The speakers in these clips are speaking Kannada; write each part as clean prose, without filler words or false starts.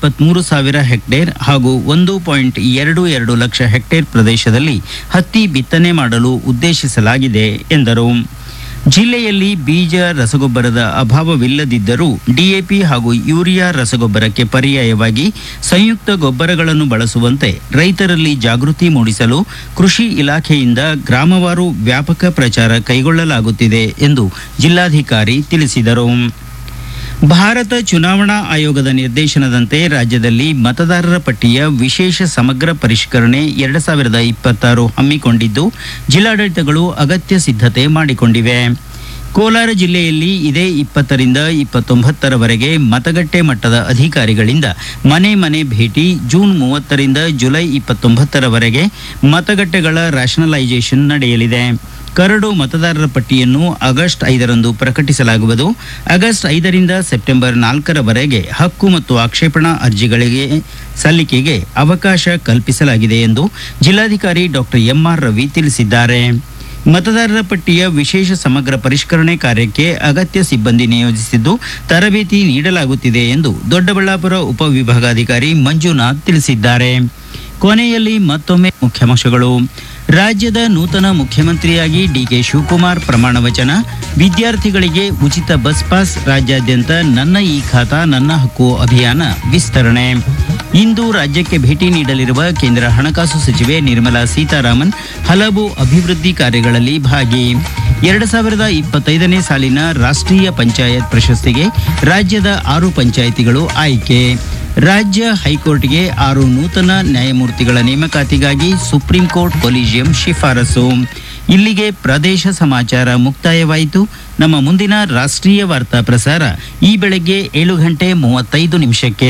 23,000 ಹೆಕ್ಟೇರ್ ಹಾಗೂ 1.22 ಲಕ್ಷ ಹೆಕ್ಟೇರ್ ಪ್ರದೇಶದಲ್ಲಿ ಹತ್ತಿ ಬಿತ್ತನೆ ಮಾಡಲು ಉದ್ದೇಶಿಸಲಾಗಿದೆ ಎಂದರು. ಜಿಲ್ಲೆಯಲ್ಲಿ ಬೀಜ ರಸಗೊಬ್ಬರದ ಅಭಾವವಿಲ್ಲದಿದ್ದರೂ ಡಿಎಪಿ ಹಾಗೂ ಯೂರಿಯಾ ರಸಗೊಬ್ಬರಕ್ಕೆ ಪರ್ಯಾಯವಾಗಿ ಸಂಯುಕ್ತ ಗೊಬ್ಬರಗಳನ್ನು ಬಳಸುವಂತೆ ರೈತರಲ್ಲಿ ಜಾಗೃತಿ ಮೂಡಿಸಲು ಕೃಷಿ ಇಲಾಖೆಯಿಂದ ಗ್ರಾಮವಾರು ವ್ಯಾಪಕ ಪ್ರಚಾರ ಕೈಗೊಳ್ಳಲಾಗುತ್ತಿದೆ ಎಂದು ಜಿಲ್ಲಾಧಿಕಾರಿ ತಿಳಿಸಿದರು. ಭಾರತ ಚುನಾವಣಾ ಆಯೋಗದ ನಿರ್ದೇಶನದಂತೆ ರಾಜ್ಯದಲ್ಲಿ ಮತದಾರರ ಪಟ್ಟಿಯ ವಿಶೇಷ ಸಮಗ್ರ ಪರಿಷ್ಕರಣೆ 2026 ಹಮ್ಮಿಕೊಂಡಿದ್ದು ಜಿಲ್ಲಾಡಳಿತಗಳು ಅಗತ್ಯ ಸಿದ್ಧತೆ ಮಾಡಿಕೊಂಡಿವೆ. ಕೋಲಾರ ಜಿಲ್ಲೆಯಲ್ಲಿ ಇದೇ 20ರಿಂದ 29ರವರೆಗೆ ಮತಗಟ್ಟೆ ಮಟ್ಟದ ಅಧಿಕಾರಿಗಳಿಂದ ಮನೆ ಮನೆ ಭೇಟಿ, ಜೂನ್ 30ರಿಂದ ಜುಲೈ 29ರವರೆಗೆ ಮತಗಟ್ಟೆಗಳ ರ್ಯಾಷನಲೈಸೇಷನ್ ನಡೆಯಲಿದೆ. ಕರಡು ಮತದಾರರ ಪಟ್ಟಿಯನ್ನು ಆಗಸ್ಟ್ 5ರಂದು ಪ್ರಕಟಿಸಲಾಗುವುದು. ಆಗಸ್ಟ್ 5ರಿಂದ ಸೆಪ್ಟೆಂಬರ್ 4ರವರೆಗೆ ಹಕ್ಕು ಮತ್ತು ಆಕ್ಷೇಪಣಾ ಅರ್ಜಿಗಳಿಗೆ ಸಲ್ಲಿಕೆಗೆ ಅವಕಾಶ ಕಲ್ಪಿಸಲಾಗಿದೆ ಎಂದು ಜಿಲ್ಲಾಧಿಕಾರಿ ಡಾಕ್ಟರ್ ಎಂಆರ್ ರವಿ ತಿಳಿಸಿದ್ದಾರೆ. ಮತದಾರರ ಪಟ್ಟಿಯ ವಿಶೇಷ ಸಮಗ್ರ ಪರಿಷ್ಕರಣೆ ಕಾರ್ಯಕ್ಕೆ ಅಗತ್ಯ ಸಿಬ್ಬಂದಿ ನಿಯೋಜಿಸಿದ್ದು ತರಬೇತಿ ನೀಡಲಾಗುತ್ತಿದೆ ಎಂದು ದೊಡ್ಡಬಳ್ಳಾಪುರ ಉಪವಿಭಾಗಾಧಿಕಾರಿ ಮಂಜುನಾಥ್ ತಿಳಿಸಿದ್ದಾರೆ. ಕೊನೆಯಲ್ಲಿ ಮತ್ತೊಮ್ಮೆ ಮುಖ್ಯಾಂಶಗಳು. ರಾಜ್ಯದ ನೂತನ ಮುಖ್ಯಮಂತ್ರಿಯಾಗಿ ಡಿಕೆ ಶಿವಕುಮಾರ್ ಪ್ರಮಾಣ ವಚನ. ವಿದ್ಯಾರ್ಥಿಗಳಿಗೆ ಉಚಿತ ಬಸ್ ಪಾಸ್. ರಾಜ್ಯಾದ್ಯಂತ ನನ್ನ ಈ ಖಾತಾ ನನ್ನ ಹಕ್ಕು ಅಭಿಯಾನ ವಿಸ್ತರಣೆ. ಇಂದು ರಾಜ್ಯಕ್ಕೆ ಭೇಟಿ ನೀಡಲಿರುವ ಕೇಂದ್ರ ಹಣಕಾಸು ಸಚಿವೆ ನಿರ್ಮಲಾ ಸೀತಾರಾಮನ್ ಹಲವು ಅಭಿವೃದ್ಧಿ ಕಾರ್ಯಗಳಲ್ಲಿ ಭಾಗಿ. 2025ನೇ ಸಾಲಿನ ರಾಷ್ಟ್ರೀಯ ಪಂಚಾಯತ್ ಪ್ರಶಸ್ತಿಗೆ ರಾಜ್ಯದ 6 ಪಂಚಾಯಿತಿಗಳು ಆಯ್ಕೆ. ರಾಜ್ಯ ಹೈಕೋರ್ಟ್ಗೆ 6 ನೂತನ ನ್ಯಾಯಮೂರ್ತಿಗಳ ನೇಮಕಾತಿಗಾಗಿ ಸುಪ್ರೀಂ ಕೋರ್ಟ್ ಕೊಲಿಜಿಯಂ ಶಿಫಾರಸು. ಇಲ್ಲಿಗೆ ಪ್ರದೇಶ ಸಮಾಚಾರ ಮುಕ್ತಾಯವಾಯಿತು. ನಮ್ಮ ಮುಂದಿನ ರಾಷ್ಟ್ರೀಯ ವಾರ್ತಾ ಪ್ರಸಾರ ಈ ಬೆಳಗ್ಗೆ 7:35.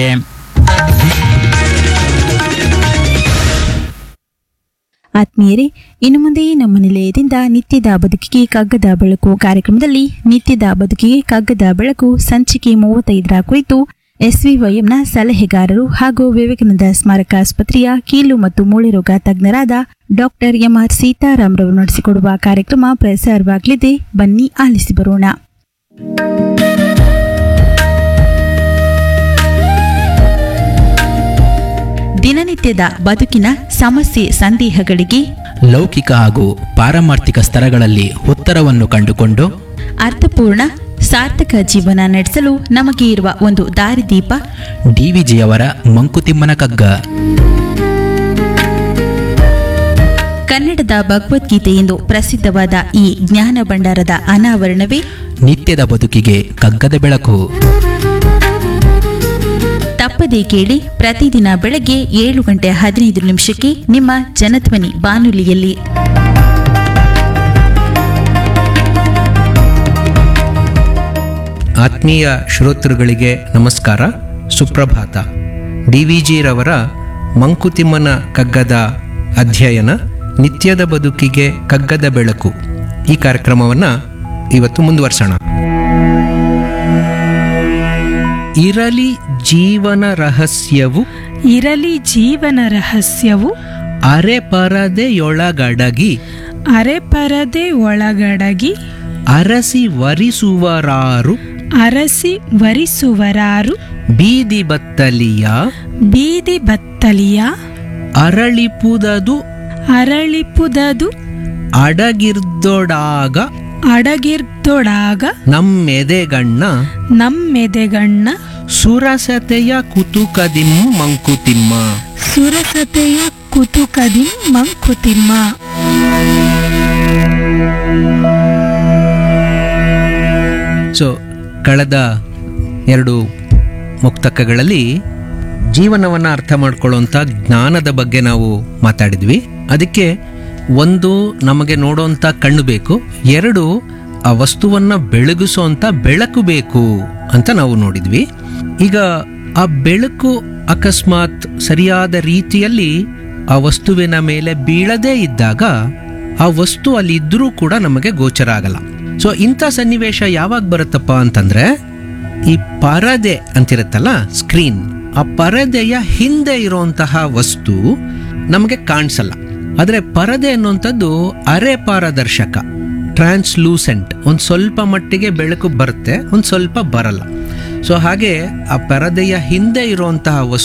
ಆತ್ಮೀಯರೇ, ಇನ್ನು ಮುಂದೆ ನಮ್ಮ ನಿಲಯದಿಂದ ನಿತ್ಯದ ಬದುಕಿಗೆ ಕಗ್ಗದ ಬೆಳಕು ಕಾರ್ಯಕ್ರಮದಲ್ಲಿ ನಿತ್ಯದ ಬದುಕಿಗೆ ಕಗ್ಗದ ಬೆಳಕು ಸಂಚಿಕೆ 35ರ ಕುರಿತು ಎಸ್ವಿವೈಎಂನ ಸಲಹೆಗಾರರು ಹಾಗೂ ವಿವೇಕಾನಂದ ಸ್ಮಾರಕ ಆಸ್ಪತ್ರೆಯ ಕೀಲು ಮತ್ತು ಮೂಳೆ ರೋಗ ತಜ್ಞರಾದ ಡಾಕ್ಟರ್ ಎಂಆರ್ ಸೀತಾರಾಮ್ ರವರು ನಡೆಸಿಕೊಡುವ ಕಾರ್ಯಕ್ರಮ ಪ್ರಸಾರವಾಗಲಿದೆ. ಬನ್ನಿ ಆಲಿಸಿ ಬರೋಣ. ದಿನನಿತ್ಯದ ಬದುಕಿನ ಸಮಸ್ಯೆ ಸಂದೇಹಗಳಿಗೆ ಲೌಕಿಕ ಹಾಗೂ ಪಾರಮಾರ್ಥಿಕ ಸ್ತರಗಳಲ್ಲಿ ಉತ್ತರವನ್ನು ಕಂಡುಕೊಂಡು ಅರ್ಥಪೂರ್ಣ ಸಾರ್ಥಕ ಜೀವನ ನಡೆಸಲು ನಮಗೆ ಇರುವ ಒಂದು ದಾರಿದೀಪ ಡಿವಿಜಿಯವರ ಮಂಕುತಿಮ್ಮನ ಕಗ್ಗ. ಕನ್ನಡದ ಭಗವದ್ಗೀತೆ ಎಂದು ಪ್ರಸಿದ್ಧವಾದ ಈ ಜ್ಞಾನ ಭಂಡಾರದ ಅನಾವರಣವೇ ನಿತ್ಯದ ಬದುಕಿಗೆ ಕಗ್ಗದ ಬೆಳಕು. ತಪ್ಪದೇ ಕೇಳಿ ಪ್ರತಿದಿನ ಬೆಳಗ್ಗೆ 7:15 ನಿಮ್ಮ ಜನಧ್ವನಿ ಬಾನುಲಿಯಲ್ಲಿ. ಆತ್ಮೀಯ ಶ್ರೋತೃಗಳಿಗೆ ನಮಸ್ಕಾರ, ಸುಪ್ರಭಾತ. ಡಿವಿಜಿರವರ ಮಂಕುತಿಮ್ಮನ ಕಗ್ಗದ ಅಧ್ಯಯನ ನಿತ್ಯದ ಬದುಕಿಗೆ ಕಗ್ಗದ ಬೆಳಕು ಈ ಕಾರ್ಯಕ್ರಮವನ್ನು ಇವತ್ತು ಮುಂದುವರ್ಸೋಣ. ಇರಲಿ ಜೀವನ ರಹಸ್ಯವು ಇರಲಿ ಜೀವನ ರಹಸ್ಯವು ಅರೆಪರದೆಯೊಳಗಡಗಿ ಅರೆಪರದೆ ಒಳಗಡಗಿ ಅರಸಿ ವರಿಸುವರಾರು ಅರಸಿ ವರಿಸುವರಾರು ಬೀದಿ ಬತ್ತಲಿಯ ಬೀದಿ ಬತ್ತಲಿಯ ಅರಳಿಪುದದು ಅರಳಿಪುದದು ಅಡಗಿರ್ದೊಡಾಗ ಅಡಗಿರ್ದೊಡಾಗ ನಮ್ಮೆದೆಗಣ್ಣ ನಮ್ಮೆದೆಗಣ್ಣ ಸುರಸತೆಯ ಕುತುಕದಿಂ ಮಂಕುತಿಮ್ಮ ಸುರಸತೆಯ ಕುತುಕದಿಂ ಮಂಕುತಿಮ್ಮ. ಸೊ ಕಳೆದ 2 ಮುಕ್ತಕಗಳಲ್ಲಿ ಜೀವನವನ್ನು ಅರ್ಥ ಮಾಡ್ಕೊಳ್ಳುವಂಥ ಜ್ಞಾನದ ಬಗ್ಗೆ ನಾವು ಮಾತಾಡಿದ್ವಿ. ಅದಕ್ಕೆ 1 ನಮಗೆ ನೋಡುವಂಥ ಕಣ್ಣು ಬೇಕು, 2 ಆ ವಸ್ತುವನ್ನು ಬೆಳಗಿಸುವಂಥ ಬೆಳಕು ಬೇಕು ಅಂತ ನಾವು ನೋಡಿದ್ವಿ. ಈಗ ಆ ಬೆಳಕು ಅಕಸ್ಮಾತ್ ಸರಿಯಾದ ರೀತಿಯಲ್ಲಿ ಆ ವಸ್ತುವಿನ ಮೇಲೆ ಬೀಳದೇ ಇದ್ದಾಗ ಆ ವಸ್ತು ಅಲ್ಲಿ ಇದ್ರೂ ಕೂಡ ನಮಗೆ ಗೋಚರ ಆಗಲ್ಲ. ಸೊ ಇಂಥ ಸನ್ನಿವೇಶ ಯಾವಾಗ ಬರುತ್ತಪ್ಪ ಅಂತಂದ್ರೆ, ಈ ಪರದೆ ಅಂತಿರುತ್ತಲ್ಲ ಸ್ಕ್ರೀನ್, ಆ ಪರದೆಯ ಹಿಂದೆ ಇರುವಂತಹ ವಸ್ತು ನಮಗೆ ಕಾಣಿಸಲ್ಲ. ಆದರೆ ಪರದೆ ಅನ್ನುವಂಥದ್ದು ಅರೆ ಪಾರದರ್ಶಕ, ಟ್ರಾನ್ಸ್ಲೂಸೆಂಟ್. ಒಂದು ಸ್ವಲ್ಪ ಮಟ್ಟಿಗೆ ಬೆಳಕು ಬರುತ್ತೆ, ಒಂದು ಸ್ವಲ್ಪ ಬರಲ್ಲ. ಸೊ ಹಾಗೆ ಆ ಪರದೆಯ ಹಿಂದೆ ಇರುವಂತಹ